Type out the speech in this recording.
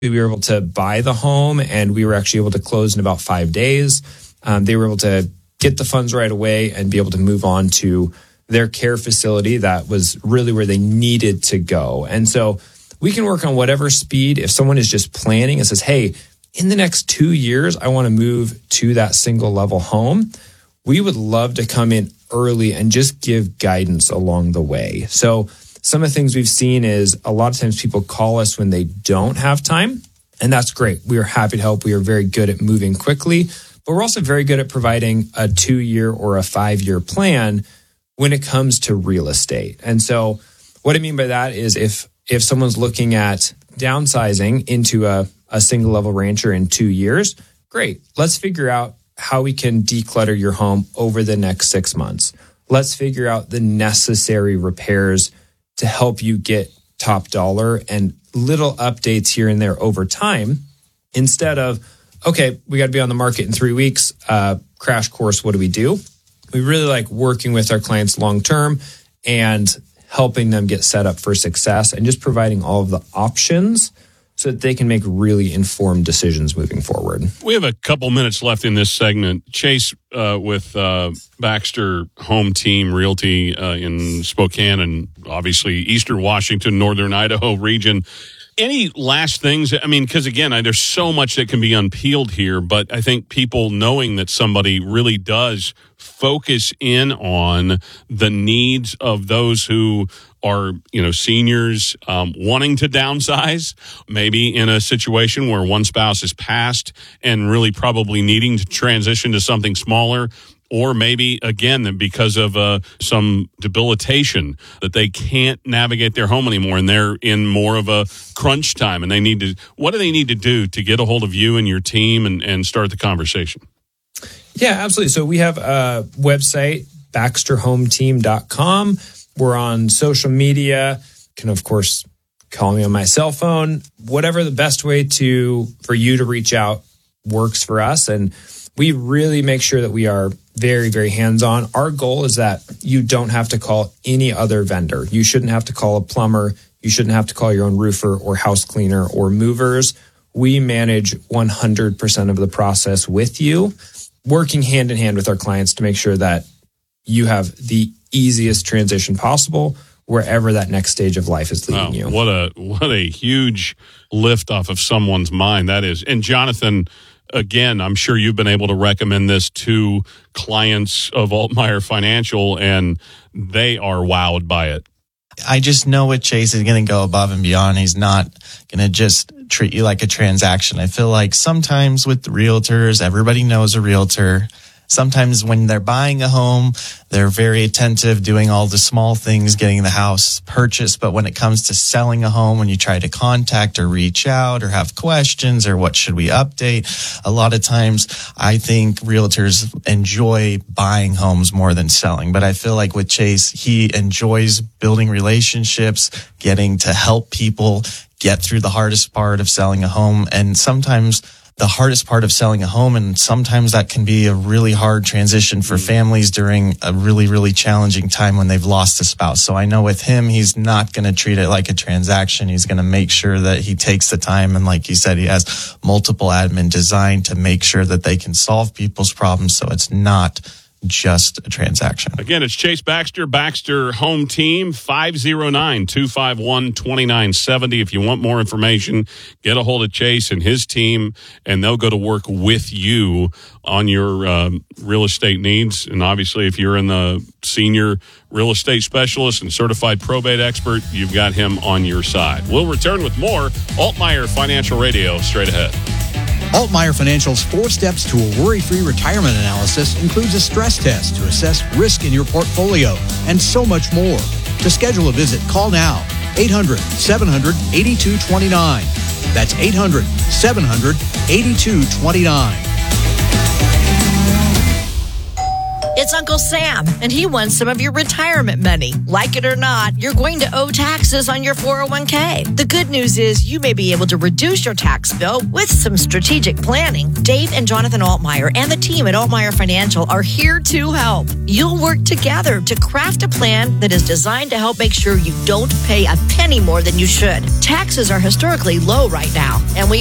We were able to buy the home, and we were actually able to close in about 5 days. They were able to get the funds right away and be able to move on to their care facility that was really where they needed to go. And so we can work on whatever speed. If someone is just planning and says, hey, in the next 2 years, I want to move to that single level home, we would love to come in early and just give guidance along the way. So some of the things we've seen is a lot of times people call us when they don't have time, and that's great. We are happy to help. We are very good at moving quickly, but we're also very good at providing a 2-year or a 5-year plan when it comes to real estate. And so what I mean by that is if someone's looking at downsizing into a single level rancher in 2 years, great. Let's figure out how we can declutter your home over the next 6 months. Let's figure out the necessary repairs to help you get top dollar and little updates here and there over time, instead of, okay, we got to be on the market in 3 weeks, crash course, what do we do? We really like working with our clients long-term and helping them get set up for success and just providing all of the options so that they can make really informed decisions moving forward. We have a couple minutes left in this segment. Chase, with Baxter Home Team Realty in Spokane and obviously Eastern Washington, Northern Idaho region. Any last things? I mean, because again, there's so much that can be unpeeled here, but I think people knowing that somebody really does focus in on the needs of those who are, seniors wanting to downsize, maybe in a situation where one spouse is passed and really probably needing to transition to something smaller. Or maybe, again, because of some debilitation that they can't navigate their home anymore and they're in more of a crunch time and what do they need to do to get a hold of you and your team and start the conversation? Yeah, absolutely. So we have a website, baxterhometeam.com. We're on social media. You can, of course, call me on my cell phone. Whatever the best way for you to reach out works for us. And we really make sure that we are very, very hands-on. Our goal is that you don't have to call any other vendor. You shouldn't have to call a plumber. You shouldn't have to call your own roofer or house cleaner or movers. We manage 100% of the process with you, working hand in hand with our clients to make sure that you have the easiest transition possible wherever that next stage of life is leading you. What a huge lift off of someone's mind that is. And Jonathan, again, I'm sure you've been able to recommend this to clients of Altmeyer Financial, and they are wowed by it. I just know with Chase is going to go above and beyond. He's not going to just treat you like a transaction. I feel like sometimes with the realtors, everybody knows a realtor. Sometimes when they're buying a home, they're very attentive, doing all the small things, getting the house purchased. But when it comes to selling a home, when you try to contact or reach out or have questions or what should we update, a lot of times I think realtors enjoy buying homes more than selling. But I feel like with Chase, he enjoys building relationships, getting to help people get through the hardest part of selling a home. And sometimes the hardest part of selling a home, and sometimes that can be a really hard transition for families during a really, really challenging time when they've lost a spouse. So I know with him, he's not going to treat it like a transaction. He's going to make sure that he takes the time. And like you said, he has multiple admin designed to make sure that they can solve people's problems. So it's not just a transaction. Again, it's Chase Baxter, Baxter Home Team, 509-251-2970. If you want more information, get a hold of Chase and his team, and they'll go to work with you on your real estate needs. And obviously, if you're in the senior real estate specialist and certified probate expert, you've got him on your side. We'll return with more Altmeyer Financial Radio straight ahead. Altmeyer Financial's 4 steps to a worry-free retirement analysis includes a stress test to assess risk in your portfolio and so much more. To schedule a visit, call now, 800-700-8229. That's 800-700-8229. It's Uncle Sam, and he wants some of your retirement money. Like it or not, you're going to owe taxes on your 401k. The good news is you may be able to reduce your tax bill with some strategic planning. Dave and Jonathan Altmeyer and the team at Altmeyer Financial are here to help. You'll work together to craft a plan that is designed to help make sure you don't pay a penny more than you should. Taxes are historically low right now, and we